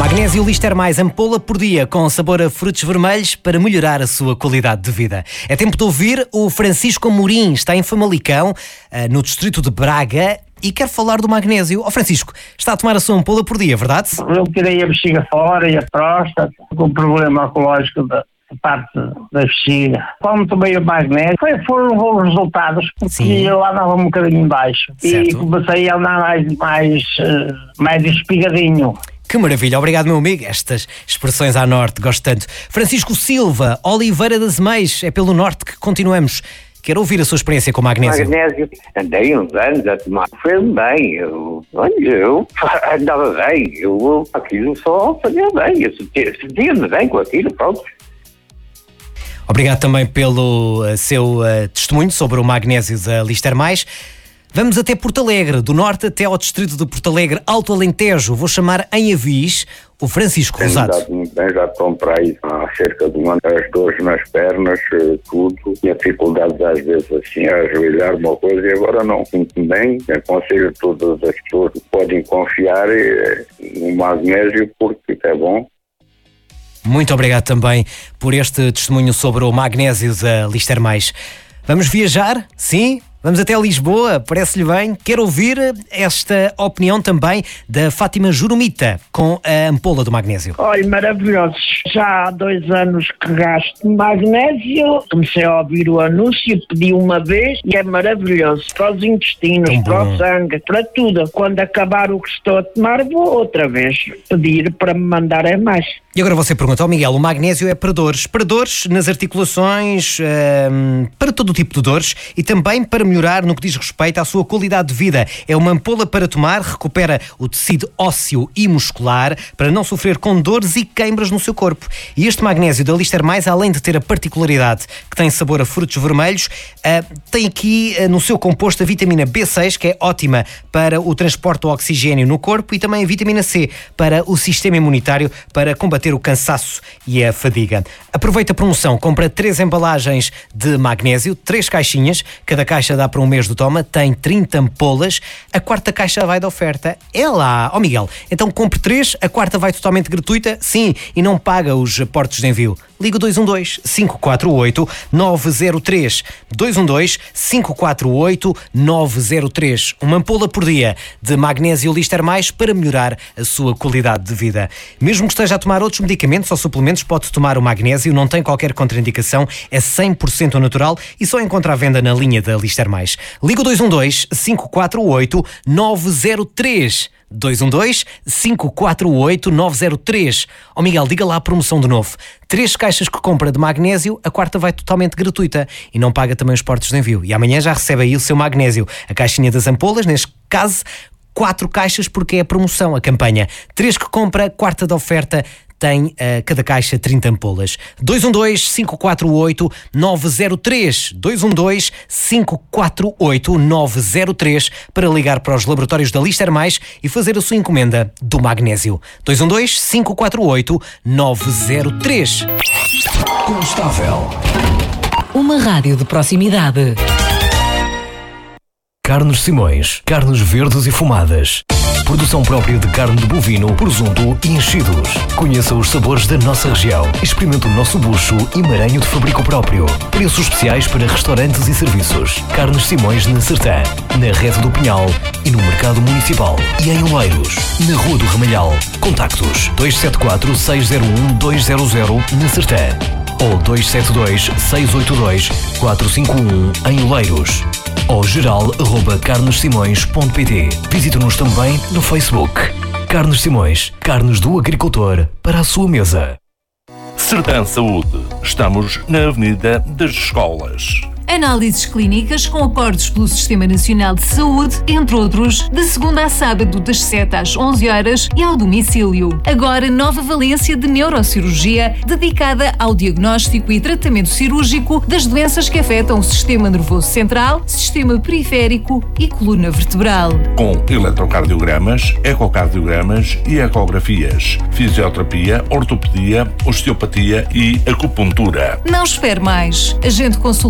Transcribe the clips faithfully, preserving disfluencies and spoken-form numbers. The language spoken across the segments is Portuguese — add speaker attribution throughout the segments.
Speaker 1: Magnésio Lister Mais, ampola por dia com sabor a frutos vermelhos para melhorar a sua qualidade de vida. É tempo de ouvir o Francisco Amorim, está em Famalicão, no distrito de Braga, e quer falar do magnésio. Ó oh, Francisco, está a tomar a sua ampola por dia, verdade?
Speaker 2: Eu tirei a bexiga fora e a próstata, com um problema oncológico da parte da bexiga. Como tomei o magnésio, foi, foram bons resultados, porque Sim. eu andava um bocadinho embaixo. Certo. E comecei a andar mais, mais, mais espigadinho.
Speaker 1: Que maravilha, obrigado meu amigo, estas expressões à norte, gosto tanto. Francisco Silva, Oliveira das Meias, é pelo norte que continuamos. Quero ouvir a sua experiência com o magnésio.
Speaker 3: Magnésio, andei uns anos a tomar, foi bem, eu, olha, eu andava bem, eu, aquilo só fazia bem, eu sentia-me bem com aquilo, pronto.
Speaker 1: Obrigado também pelo uh, seu uh, testemunho sobre o magnésio da Lister Mais. Vamos até Porto Alegre, do norte até ao distrito de Porto Alegre, Alto Alentejo. Vou chamar em Avis o Francisco Rosado.
Speaker 4: Tenho muito bem, já comprei há cerca de um ano, as dores nas pernas, tudo. Tinha dificuldades às vezes assim a ajoelhar uma coisa e agora não sinto bem. Aconselho todas as pessoas que podem confiar no magnésio porque é bom.
Speaker 1: Muito obrigado também por este testemunho sobre o magnésio da Lister Mais. Vamos viajar? Sim? Vamos até Lisboa, parece-lhe bem? Quero ouvir esta opinião também da Fátima Jurumita com a ampola do magnésio.
Speaker 2: Olha, maravilhoso. Já há dois anos que gasto magnésio, comecei a ouvir o anúncio, pedi uma vez e é maravilhoso. Para os intestinos, para o sangue, para tudo. Quando acabar o que estou a tomar, vou outra vez pedir para me mandarem mais.
Speaker 1: E agora você pergunta, oh Miguel, o magnésio é para dores, para dores nas articulações, hum, para todo o tipo de dores e também para melhorar no que diz respeito à sua qualidade de vida. É uma ampola para tomar, recupera o tecido ósseo e muscular para não sofrer com dores e queimbras no seu corpo. E este magnésio da Lister Mais, além de ter a particularidade que tem sabor a frutos vermelhos, uh, tem aqui uh, no seu composto a vitamina B seis, que é ótima para o transporte do oxigênio no corpo, e também a vitamina C para o sistema imunitário, para combater o cansaço e a fadiga. Aproveita a promoção, compra três embalagens de magnésio, três caixinhas, cada caixa dá para um mês do toma, tem trinta ampolas, a quarta caixa vai de oferta. É lá, ó oh Miguel, então compre três, a quarta vai totalmente gratuita, sim, e não paga os portos de envio. Liga dois um dois, cinco quatro oito, nove zero três, dois um dois, cinco quatro oito, nove zero três. Uma ampola por dia de magnésio Lister Mais para melhorar a sua qualidade de vida. Mesmo que esteja a tomar outros medicamentos ou suplementos, pode tomar o magnésio, não tem qualquer contraindicação, é cem por cento natural e só encontra à venda na linha da Lister Mais. Liga dois um dois, cinco quatro oito, nove zero três. dois um dois, cinco quatro oito, nove zero três. Ó oh Miguel, diga lá a promoção de novo. Três caixas que compra de magnésio, a quarta vai totalmente gratuita e não paga também os portos de envio. E amanhã já recebe aí o seu magnésio. A caixinha das ampolas, neste caso, quatro caixas porque é a promoção, a campanha. Três que compra, quarta de oferta, tem uh, cada caixa trinta ampolas. dois um dois, cinco quatro oito, nove zero três. dois um dois, cinco quatro oito, nove zero três para ligar para os laboratórios da Lister Mais e fazer a sua encomenda do magnésio. dois um dois, cinco quatro oito, nove zero três.
Speaker 5: Constável. Uma rádio de proximidade. Carnes Simões, carnes verdes e fumadas. Produção própria de carne de bovino, presunto e enchidos. Conheça os sabores da nossa região. Experimente o nosso bucho e maranho de fabrico próprio. Preços especiais para restaurantes e serviços. Carnes Simões na Sertã, na Rede do Pinhal e no Mercado Municipal. E em Oleiros, na Rua do Ramalhal. Contactos dois sete quatro, seis zero um, dois zero zero na Sertã ou dois sete dois, seis oito dois, quatro cinco um em Oleiros. Ou geral arroba carnes simões ponto pt. Visite-nos também no Facebook. Carnes Simões, carnes do agricultor para a sua mesa.
Speaker 6: Sertã Saúde. Estamos na Avenida das Escolas.
Speaker 7: Análises clínicas com acordos pelo Sistema Nacional de Saúde, entre outros, de segunda a sábado das sete às onze horas e ao domicílio. Agora, nova valência de neurocirurgia dedicada ao diagnóstico e tratamento cirúrgico das doenças que afetam o sistema nervoso central, sistema periférico e coluna vertebral.
Speaker 6: Com eletrocardiogramas, ecocardiogramas e ecografias, fisioterapia, ortopedia, osteopatia e acupuntura.
Speaker 7: Não espere mais. Agende consulta de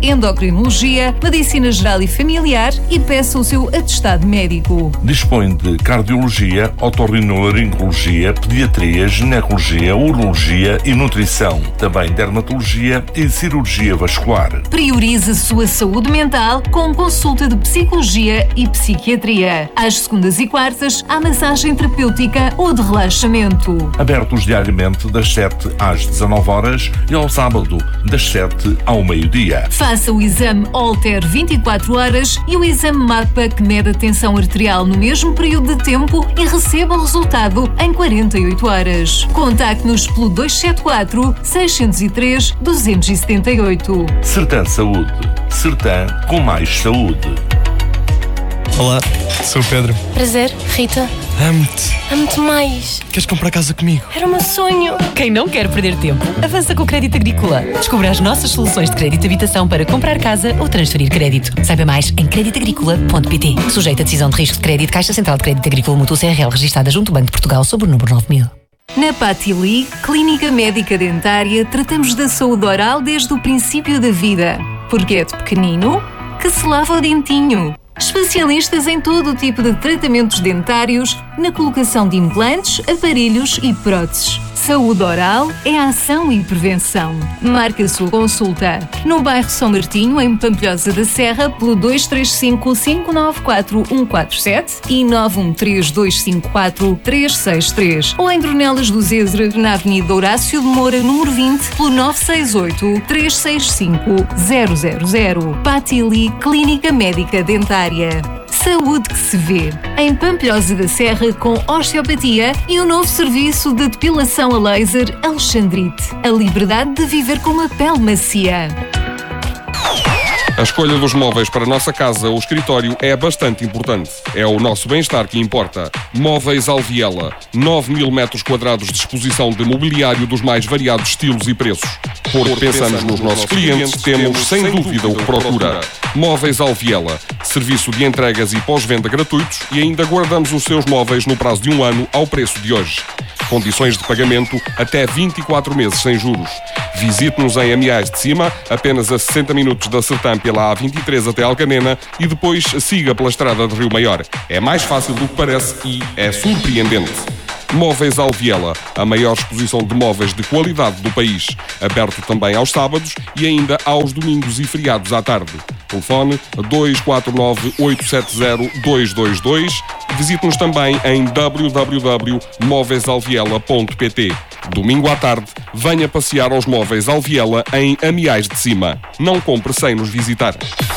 Speaker 7: endocrinologia, medicina geral e familiar e peça o seu atestado médico.
Speaker 6: Dispõe de cardiologia, otorrinolaringologia, pediatria, ginecologia, urologia e nutrição. Também dermatologia e cirurgia vascular.
Speaker 7: Prioriza a sua saúde mental com consulta de psicologia e psiquiatria. Às segundas e quartas, há massagem terapêutica ou de relaxamento.
Speaker 6: Abertos diariamente das sete às dezanove horas e ao sábado das sete ao meio-dia.
Speaker 7: Faça o exame Holter vinte e quatro horas e o exame MAPA que mede a tensão arterial no mesmo período de tempo e receba o resultado em quarenta e oito horas. Contacte-nos pelo dois sete quatro, seis zero três, dois sete oito.
Speaker 6: Sertã Saúde. Sertã com mais saúde.
Speaker 8: Olá, sou o Pedro.
Speaker 9: Prazer, Rita.
Speaker 8: Amo-te.
Speaker 9: Amo-te mais.
Speaker 8: Queres comprar casa comigo?
Speaker 9: Era o meu sonho.
Speaker 10: Quem não quer perder tempo, avança com o Crédito Agrícola. Descubra as nossas soluções de crédito de habitação para comprar casa ou transferir crédito. Saiba mais em crédito agrícola ponto pt. Sujeito a decisão de risco de crédito, Caixa Central de Crédito Agrícola Mútuo C R L, registada junto ao Banco de Portugal sob o número nove mil.
Speaker 7: Na Patili, Clínica Médica Dentária, tratamos da saúde oral desde o princípio da vida. Porque é de pequenino que se lava o dentinho. Especialistas em todo o tipo de tratamentos dentários, na colocação de implantes, aparelhos e próteses. Saúde oral é ação e prevenção. Marque a sua consulta no bairro São Martinho, em Pampilhosa da Serra, pelo dois três cinco, cinco nove quatro, um quatro sete e nove um três, dois cinco quatro, três seis três, ou em Dornelas do Zezer, na Avenida Horácio de Moura, número vinte, pelo nove seis oito, três seis cinco, zero zero zero. Patili Clínica Médica Dentária. Saúde que se vê. Em Pampilhosa da Serra, com osteopatia e o novo serviço de depilação a laser Alexandrite. A liberdade de viver com uma pele macia.
Speaker 11: A escolha dos móveis para a nossa casa ou escritório é bastante importante. É o nosso bem-estar que importa. Móveis Alviela. nove mil metros quadrados de exposição de mobiliário dos mais variados estilos e preços. Porque pensamos nos nossos clientes, temos sem dúvida o que procura. Móveis Alviela. Serviço de entregas e pós-venda gratuitos e ainda guardamos os seus móveis no prazo de um ano ao preço de hoje. Condições de pagamento até vinte e quatro meses sem juros. Visite-nos em Amiais de Cima, apenas a sessenta minutos da Sertã pela A vinte e três até Alcanena e depois siga pela estrada de Rio Maior. É mais fácil do que parece e é surpreendente. Móveis Alviela, a maior exposição de móveis de qualidade do país. Aberto também aos sábados e ainda aos domingos e feriados à tarde. Telefone dois quatro nove, oito sete zero, dois dois dois. Visite-nos também em w w w ponto móveis alviela ponto pt. Domingo à tarde, venha passear aos Móveis Alviela em Amiais de Cima. Não compre sem nos visitar.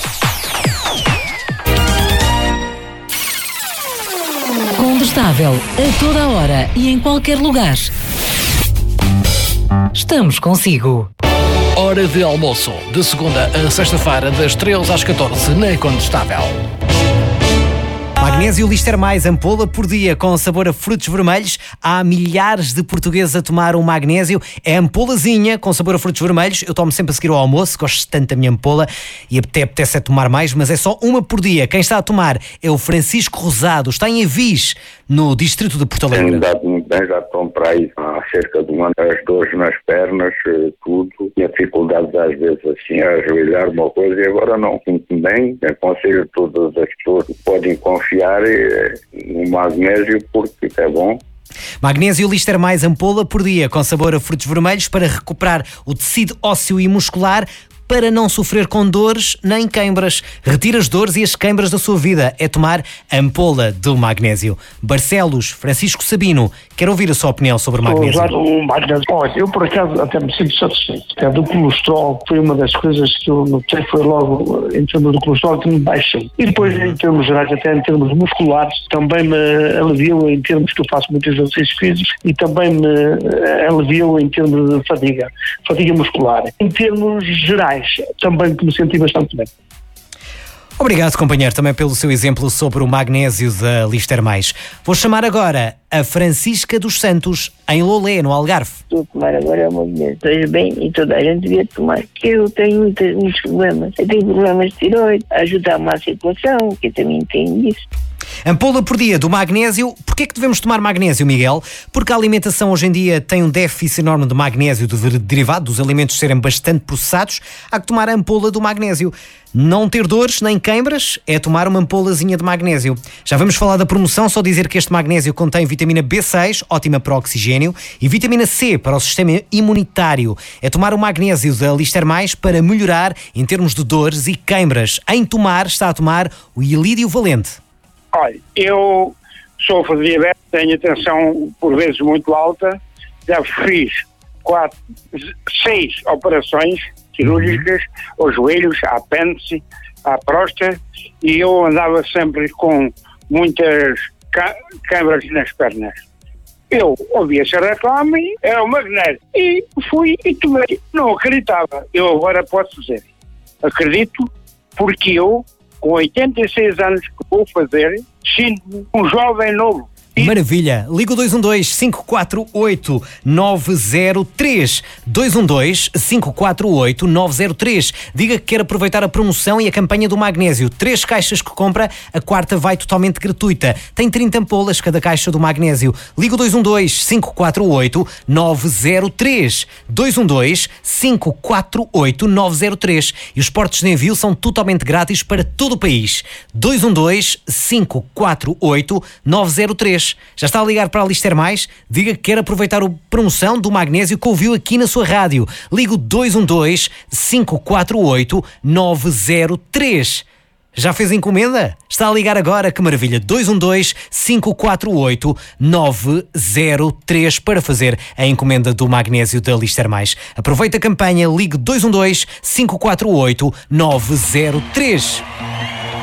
Speaker 10: Combustável a toda a hora e em qualquer lugar. Estamos consigo.
Speaker 12: Hora de almoço, de segunda a sexta-feira, das treze às catorze, na Condestável.
Speaker 1: Magnésio Lister Mais, ampola por dia, com sabor a frutos vermelhos. Há milhares de portugueses a tomar um magnésio. É ampolazinha, com sabor a frutos vermelhos. Eu tomo sempre a seguir ao almoço, gosto tanto da minha ampola e até apetece é tomar mais, mas é só uma por dia. Quem está a tomar é o Francisco Rosado, está em Avis, no distrito de Porto Alegre.
Speaker 4: Tenho dado muito bem, já tomo para aí há cerca de um ano. As dores nas pernas, tudo. Tinha dificuldades às vezes assim, a ajoelhar uma coisa e agora não. Sinto bem. Aconselho todas as pessoas que podem confiar no magnésio porque é bom.
Speaker 1: Magnésio Lister Mais, ampola por dia, com sabor a frutos vermelhos, para recuperar o tecido ósseo e muscular, para não sofrer com dores nem queimbras. Retira as dores e as queimbras da sua vida. É tomar a ampola do magnésio. Barcelos, Francisco Sabino, quer ouvir a sua opinião sobre o magnésio?
Speaker 13: Usar o magnésio. Olha, eu por acaso até me sinto satisfeito. Até do colesterol foi uma das coisas que eu notei, foi logo em termos do colesterol que me baixou. E depois em termos gerais, até em termos musculares, também me aliviou em termos que eu faço muitos exercícios físicos e também me aliviou em termos de fadiga, fadiga muscular. Em termos gerais, também que me senti bastante bem.
Speaker 1: Obrigado, companheiro, também pelo seu exemplo sobre o magnésio da Lister Mais. Vou chamar agora a Francisca dos Santos, em Lolé, no Algarve.
Speaker 14: Estou a tomar agora o magnésio. Esteja bem e toda a gente devia tomar. Eu tenho muitos, muitos problemas. Eu tenho problemas de tiroide, ajuda-me à circulação, que eu também tenho isso.
Speaker 1: Ampola por dia do magnésio. Porquê é que devemos tomar magnésio, Miguel? Porque a alimentação hoje em dia tem um déficit enorme de magnésio derivado dos alimentos serem bastante processados. Há que tomar a ampola do magnésio. Não ter dores nem queimbras é tomar uma ampolazinha de magnésio. Já vamos falar da promoção, só dizer que este magnésio contém vitamina B seis, ótima para o oxigênio, e vitamina C para o sistema imunitário. É tomar o magnésio da Lister Mais para melhorar em termos de dores e queimbras. Em tomar, está a tomar o Ilídio Valente.
Speaker 15: Olha, eu sofro de diabetes, tenho a tensão por vezes muito alta, já fiz quatro, seis operações cirúrgicas, aos joelhos, à apêndice, à próstata, e eu andava sempre com muitas câimbras nas pernas. Eu ouvi essa reclama, era o magnésio, e fui e tomei. Não acreditava. Eu agora posso dizer, acredito, porque eu, com oitenta e seis anos que vou fazer, sinto-me um jovem novo.
Speaker 1: Maravilha! Liga o dois um dois, cinco quatro oito, nove zero três. dois um dois, cinco quatro oito, nove zero três. Diga que quer aproveitar a promoção e a campanha do magnésio. Três caixas que compra, a quarta vai totalmente gratuita. Tem trinta ampolas cada caixa do magnésio. Liga o dois um dois, cinco quatro oito, nove zero três. dois um dois, cinco quatro oito, nove zero três. E os portos de envio são totalmente grátis para todo o país. dois um dois, cinco quatro oito, nove zero três. Já está a ligar para a Lister Mais? Diga que quer aproveitar a promoção do magnésio que ouviu aqui na sua rádio. Liga o dois um dois, cinco quatro oito, nove zero três. Já fez a encomenda? Está a ligar agora, que maravilha! dois um dois, cinco quatro oito, nove zero três para fazer a encomenda do magnésio da Lister Mais. Aproveita a campanha, ligue dois um dois, cinco quatro oito, nove zero três.